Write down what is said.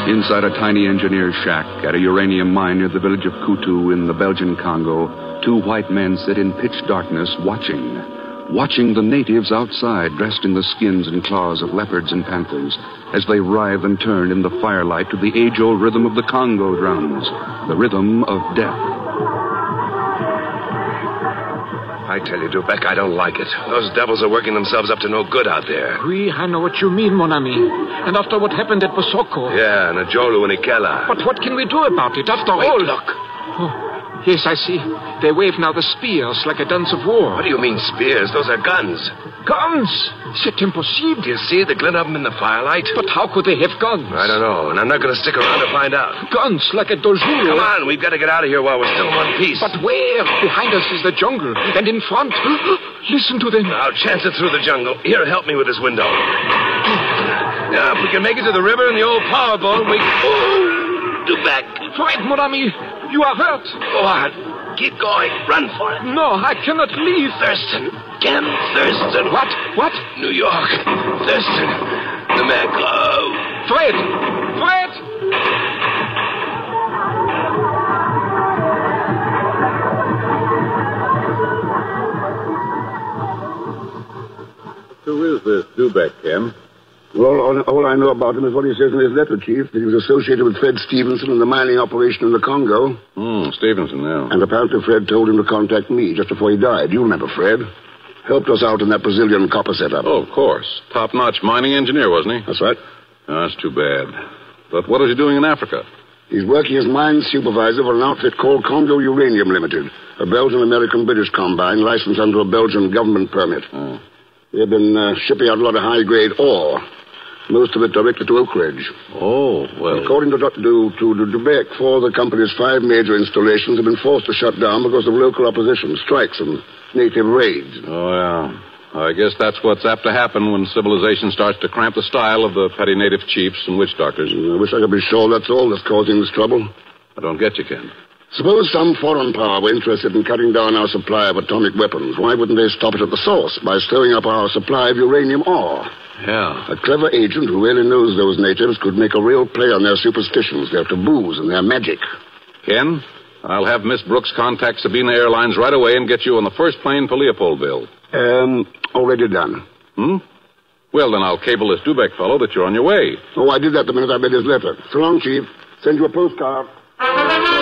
Inside a tiny engineer's shack at a uranium mine near the village of Kutu in the Belgian Congo, two white men sit in pitch darkness watching the natives outside dressed in the skins and claws of leopards and panthers as they writhe and turn in the firelight to the age-old rhythm of the Congo drums, the rhythm of death. I tell you, Dubek, I don't like it. Those devils are working themselves up to no good out there. Oui, I know what you mean, mon ami. And after what happened at Bosoko. Yeah, and Ajolu and Ikela. But what can we do about it? After Wait, all... look. Oh, yes, I see. They wave now the spears like a dance of war. What do you mean spears? Those are guns. Guns? C'est impossible. Do you see the glint of them in the firelight? But how could they have guns? I don't know, and I'm not going to stick around to find out. Guns like a Dojulu. Come on, we've got to get out of here while we're still in one piece. But where? Behind us is the jungle, and in front... Listen to them. I'll chance it through the jungle. Here, help me with this window. Now, if we can make it to the river and the old power boat, we... Oh, Dubek. Fred, mon ami, you are hurt. Go on. Keep going. Run for it. No, I cannot leave. Thurston. Ken Thurston. What? New York. Thurston. The Mac Club. Fred! Who is this Dubek, Ken? Well, all I know about him is what he says in his letter, Chief, that he was associated with Fred Stevenson in the mining operation in the Congo. Stevenson, yeah. And apparently Fred told him to contact me just before he died. You remember Fred. Helped us out in that Brazilian copper setup. Oh, of course. Top-notch mining engineer, wasn't he? That's right. Oh, that's too bad. But what is he doing in Africa? He's working as mine supervisor for an outfit called Congo Uranium Limited, a Belgian-American-British combine licensed under a Belgian government permit. Oh. They've been shipping out a lot of high-grade ore. Most of it directed to Oak Ridge. Oh, well... According to Dubek, 4 of the company's 5 major installations have been forced to shut down because of local opposition, strikes, and native raids. Oh, yeah. I guess that's what's apt to happen when civilization starts to cramp the style of the petty native chiefs and witch doctors. I wish I could be sure that's all that's causing this trouble. I don't get you, Ken. Suppose some foreign power were interested in cutting down our supply of atomic weapons. Why wouldn't they stop it at the source by stirring up our supply of uranium ore? Yeah. A clever agent who really knows those natives could make a real play on their superstitions, their taboos, and their magic. Ken, I'll have Miss Brooks contact Sabina Airlines right away and get you on the first plane for Leopoldville. Already done. Well, then I'll cable this Dubek fellow that you're on your way. Oh, I did that the minute I read his letter. So long, Chief. Send you a postcard.